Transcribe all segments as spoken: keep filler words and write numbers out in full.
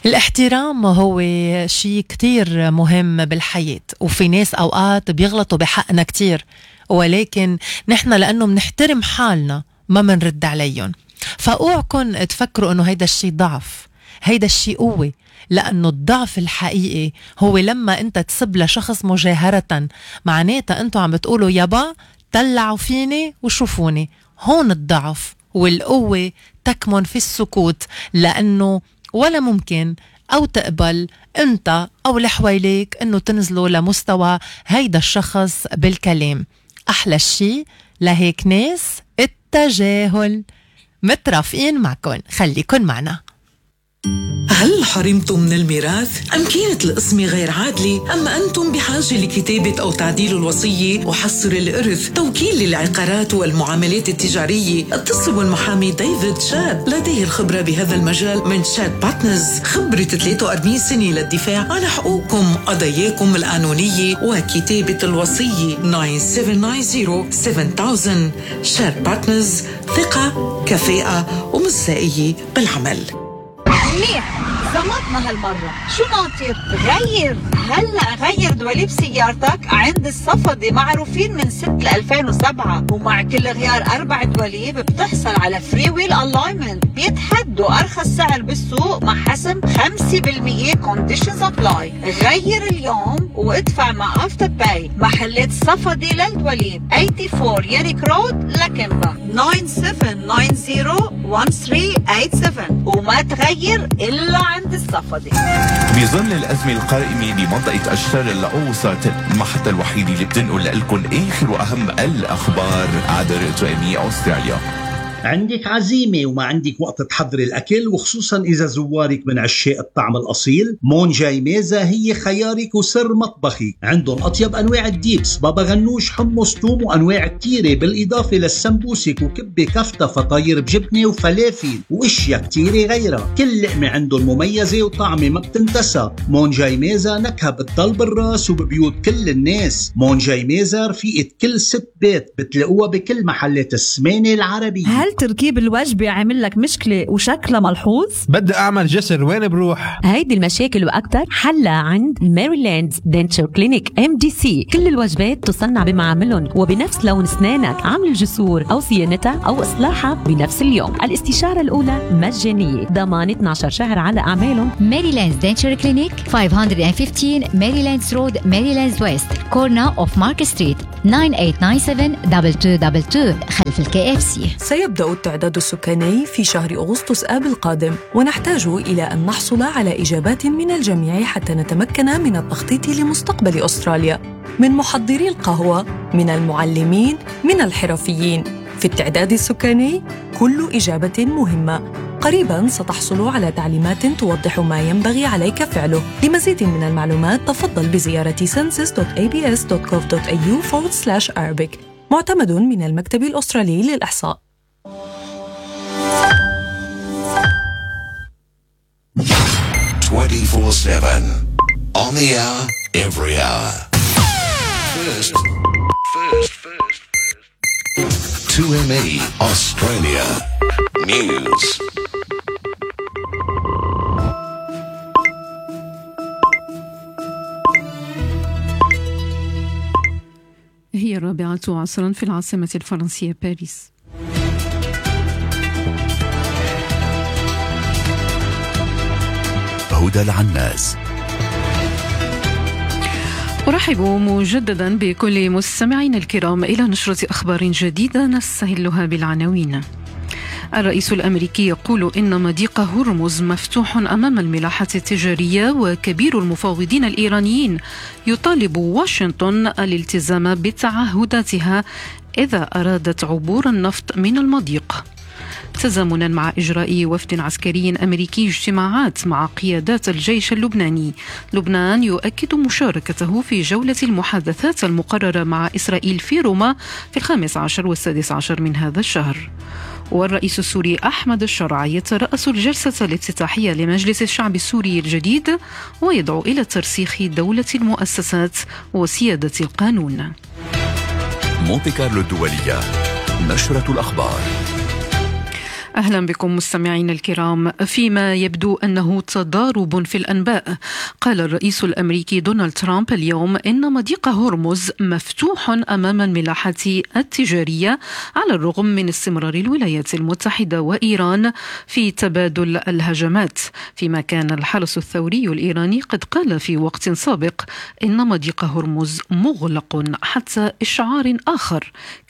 الاحترام هو شيء كتير مهم بالحياة، وفي ناس أوقات بيغلطوا بحقنا كتير، ولكن نحن لأنه منحترم حالنا ما منرد عليهم. فأوعكن تفكروا أنه هيدا الشيء ضعف، هيدا الشيء قوة، لأنه الضعف الحقيقي هو لما أنت تسب لشخص مجاهرة، معناتها أنتوا عم بتقولوا يابا طلعوا فيني وشوفوني. هون الضعف، والقوة تكمن في السكوت، لأنه ولا ممكن أو تقبل أنت أو لحواليك أنه تنزلوا لمستوى هيدا الشخص بالكلام. أحلى الشي لهيك ناس التجاهل. مترافقين معكن، خليكن معنا. هل حرمتم من الميراث؟ أم كانت القسمة غير عادلة؟ أما أنتم بحاجة لكتابة أو تعديل الوصية وحصر الإرث، توكيل للعقارات والمعاملات التجارية؟ اتصلوا بالمحامي ديفيد شاد، لديه الخبرة بهذا المجال من شاد بارتنرز، خبرة ثلاثة وأربعين سنة للدفاع عن حقوقكم، قضاياكم القانونية وكتابة الوصية. تسعة سبعة تسعين سبعة ألف. شاد بارتنرز، ثقة، كفاءة ومصداقية بالعمل. منيح، زمطنا هالمرة. شو ناطر؟ غير هلأ، غير دواليب سيارتك عند الصفدي، معروفين من ستة ألفين وسبعة، ومع كل غيار أربع دواليب بتحصل على فري ويل ألاينمنت. بيتحدوا أرخص سعر بالسوق مع حسم خمسة بالمية كونديشنز أبلاي. غير اليوم وادفع مع أفتر باي. محلات الصفدي للدواليب أربعة وثمانين يانيك رود لكمبا. تسعة سبعة تسعين واحد ثلاثة ثمانية سبعة، وما تغير إلا عند الصفدي. بظل الأزمة القائمة بمنطقة الشرق الأوسط، المحطة الوحيدة اللي بتنقل لكم آخر وأهم الأخبار عبر تؤمي أستراليا. عندك عزيمة وما عندك وقت تحضر الأكل، وخصوصا إذا زوارك من عشاق الطعم الأصيل، مون جاي ميزة هي خيارك وسر مطبخي. عندهم أطيب أنواع الديبس، بابا غنوش، حمص، توم، وأنواع التيرة، بالإضافة للسمبوسك وكبة كفتة، فطاير بجبنة وفلافل وإشياء كتيرة غيرها. كل لقمة عندهم مميزة وطعمة ما بتنتسى. مون جاي ميزة نكهة بتضل بالراس وببيوت كل الناس. مون جاي ميزة رفيقة كل ست بيت، بتلاقوها بكل محلات السمانة العربية. هل تركيب الوجبة عامل لك مشكلة وشكلها ملحوظ؟ بدي أعمل جسر، وين بروح؟ هيدي المشاكل وأكتر حلها عند ماريلاند دنتشر كلينيك ام دي سي. كل الوجبات تصنع بمعاملهم وبنفس لون أسنانك. عمل الجسور أو صيانتها أو إصلاحها بنفس اليوم. الاستشارة الأولى مجانية، ضمان اثني عشر شهر على أعمالهم. ماريلاند دنتشر كلينيك خمسمية وخمستاشر ماريلاند رود، ماريلاند ويست، كورنا اوف مارك ستريت. تسعة ثمانية تسعة سبعة اثنين اثنين اثنين خلف الكي اف سي. سيبدأ التعداد السكاني في شهر أغسطس آب القادم، ونحتاج إلى أن نحصل على إجابات من الجميع حتى نتمكن من التخطيط لمستقبل أستراليا، من محضري القهوة، من المعلمين، من الحرفيين. في التعداد السكاني كل إجابة مهمة. قريباً ستحصل على تعليمات توضح ما ينبغي عليك فعله. لمزيد من المعلومات تفضل بزيارة census دوت إيه بي إس دوت كوف دوت إيه يو فورورد سلاش أرابيك. معتمد من المكتب الأسترالي للإحصاء. twenty-four seven on the hour, every hour. First, first, first, first. two M E Australia News. هي الرابعة عصرا في العاصمة الفرنسية باريس. هدى العناس. أرحب مجددا بكل مستمعين الكرام إلى نشرة أخبار جديدة نستهلها بالعناوين. الرئيس الأمريكي يقول إن مضيق هرمز مفتوح أمام الملاحة التجارية، وكبير المفاوضين الإيرانيين يطالب واشنطن الالتزام بتعهداتها إذا أرادت عبور النفط من المضيق. تزامنا مع إجراء وفد عسكري أمريكي اجتماعات مع قيادات الجيش اللبناني، لبنان يؤكد مشاركته في جولة المحادثات المقررة مع إسرائيل في روما في الخامس عشر والسادس عشر من هذا الشهر. والرئيس السوري أحمد الشرع يترأس الجلسة الافتتاحية لمجلس الشعب السوري الجديد، ويدعو إلى ترسيخ دولة المؤسسات وسيادة القانون. مونتي كارلو الدولية، نشرة الأخبار. أهلا بكم مستمعين الكرام. فيما يبدو أنه تضارب في الأنباء، قال الرئيس الأمريكي دونالد ترامب اليوم إن مضيق هرمز مفتوح أمام الملاحة التجارية على الرغم من استمرار الولايات المتحدة وإيران في تبادل الهجمات، فيما كان الحرس الثوري الإيراني قد قال في وقت سابق إن مضيق هرمز مغلق حتى إشعار آخر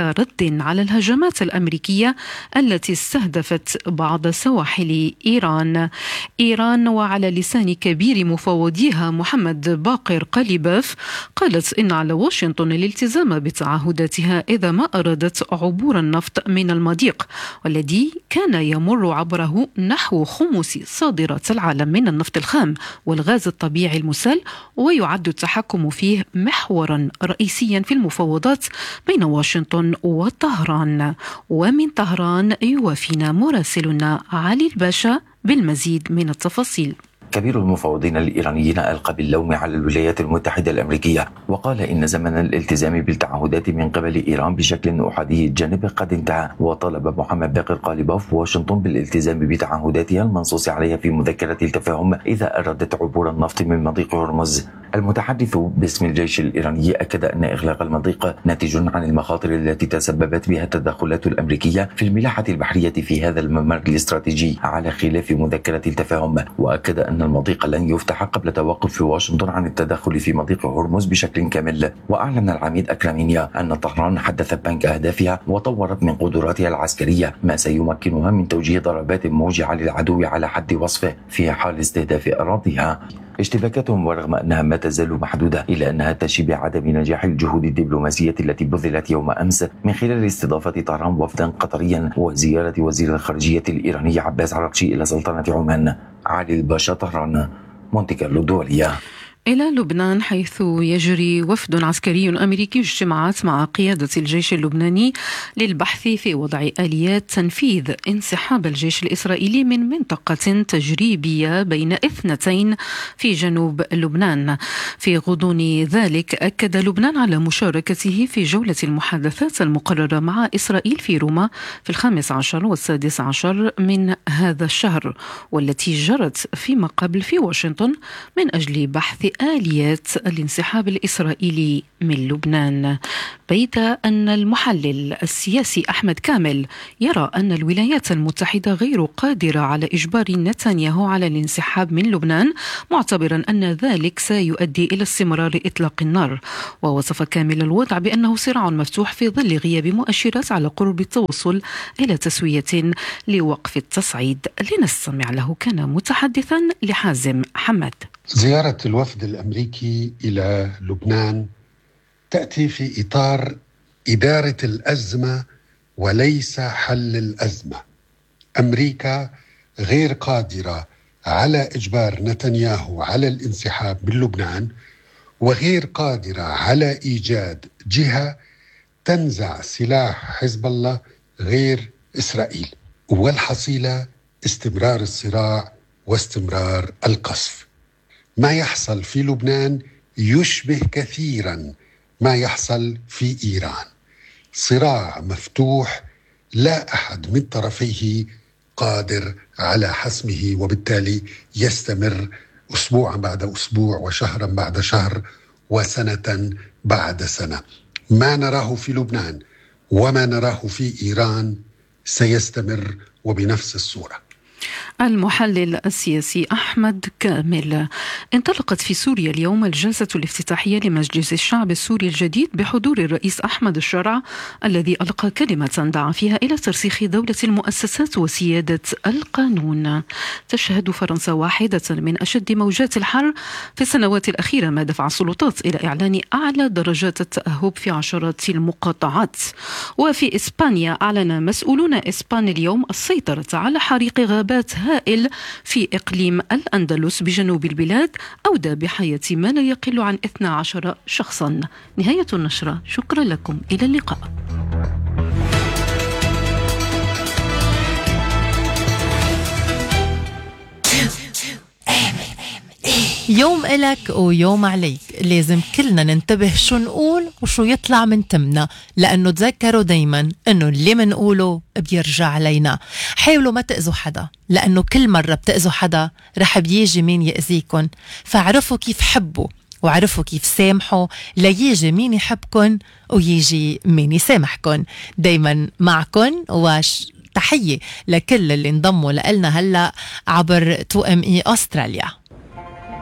كرد على الهجمات الأمريكية التي استهدفت بعض سواحل إيران. إيران وعلى لسان كبير مفوضيها محمد باقر قليباف قالت إن على واشنطن الالتزام بتعهداتها إذا ما أرادت عبور النفط من المضيق، والذي كان يمر عبره نحو خمس صادرات العالم من النفط الخام والغاز الطبيعي المسال، ويعد التحكم فيه محورا رئيسيا في المفاوضات بين واشنطن وطهران. ومن طهران يوافينا مراسلنا علي الباشا بالمزيد من التفاصيل. كبير المفاوضين الإيرانيين ألقى باللوم على الولايات المتحدة الأمريكية، وقال إن زمن الالتزام بالتعهدات من قبل إيران بشكل أحادي الجانب قد انتهى. وطالب محمد باقر قليباف واشنطن بالالتزام بتعهداتها المنصوص عليها في مذكرة التفاهم إذا أرادت عبور النفط من مضيق هرمز. المتحدث باسم الجيش الإيراني أكد أن إغلاق المضيق ناتج عن المخاطر التي تسببت بها التدخلات الأمريكية في الملاحة البحرية في هذا الممر الاستراتيجي على خلاف مذكرة التفاهم. وأكد أن المضيق لن يفتح قبل توقف واشنطن عن التدخل في مضيق هرمز بشكل كامل. وأعلن العميد أكرامينيا أن طهران حدثت بنك أهدافها وطورت من قدراتها العسكرية، ما سيمكنها من توجيه ضربات موجعة للعدو على حد وصفه في حال استهداف أراضيها. اشتباكاتهم ورغم أنها ما تزال محدودة إلا أنها تشي بعدم نجاح الجهود الدبلوماسية التي بذلت يوم أمس من خلال استضافة طهران وفدا قطريا وزيارة وزير الخارجية الإيراني عباس عراقچي إلى سلطنة عمان. علي الباشا، طهران، مونتي كارلو الدولية. إلى لبنان، حيث يجري وفد عسكري أمريكي اجتماعات مع قيادة الجيش اللبناني للبحث في وضع آليات تنفيذ انسحاب الجيش الإسرائيلي من منطقة تجريبية بين اثنتين في جنوب لبنان. في غضون ذلك أكد لبنان على مشاركته في جولة المحادثات المقررة مع إسرائيل في روما في الخامس عشر والسادس عشر من هذا الشهر، والتي جرت فيما قبل في واشنطن من أجل بحث آليات الانسحاب الإسرائيلي من لبنان. بيد أن المحلل السياسي أحمد كامل يرى أن الولايات المتحدة غير قادرة على إجبار نتنياهو على الانسحاب من لبنان، معتبرا أن ذلك سيؤدي إلى استمرار إطلاق النار. ووصف كامل الوضع بأنه صراع مفتوح في ظل غياب مؤشرات على قرب التوصل إلى تسوية لوقف التصعيد. لنستمع له، كان متحدثا لحازم حمد. زيارة الوفد الأمريكي إلى لبنان تأتي في إطار إدارة الأزمة وليس حل الأزمة. أمريكا غير قادرة على إجبار نتنياهو على الانسحاب من لبنان، وغير قادرة على إيجاد جهة تنزع سلاح حزب الله غير إسرائيل، والحصيلة استمرار الصراع واستمرار القصف. ما يحصل في لبنان يشبه كثيرا ما يحصل في إيران، صراع مفتوح لا أحد من طرفيه قادر على حسمه، وبالتالي يستمر أسبوعا بعد أسبوع وشهرا بعد شهر وسنة بعد سنة. ما نراه في لبنان وما نراه في إيران سيستمر وبنفس الصورة. المحلل السياسي أحمد كامل. انطلقت في سوريا اليوم الجلسة الافتتاحية لمجلس الشعب السوري الجديد بحضور الرئيس أحمد الشرع، الذي ألقى كلمة دعا فيها إلى ترسيخ دولة المؤسسات وسيادة القانون. تشهد فرنسا واحدة من أشد موجات الحر في السنوات الأخيرة، ما دفع السلطات إلى إعلان أعلى درجات التأهب في عشرات المقاطعات. وفي إسبانيا أعلن مسؤولون إسبان اليوم السيطرة على حريق غابات هائل في إقليم الأندلس بجنوب البلاد أودى بحياة ما لا يقل عن اثنا عشر شخصا. نهاية النشرة، شكرا لكم، إلى اللقاء. يوم إلك ويوم عليك، لازم كلنا ننتبه شو نقول وشو يطلع من تمنا، لأنه تذكروا دايما أنه اللي منقوله بيرجع علينا. حاولوا ما تأذوا حدا، لأنه كل مرة بتأذوا حدا رح بيجي مين يأذيكن، فعرفوا كيف حبوا وعرفوا كيف سامحوا ليجي مين يحبكن ويجي مين يسامحكن. دايما معكن وش تحية لكل اللي انضموا لنا هلأ عبر تو ام اي أستراليا.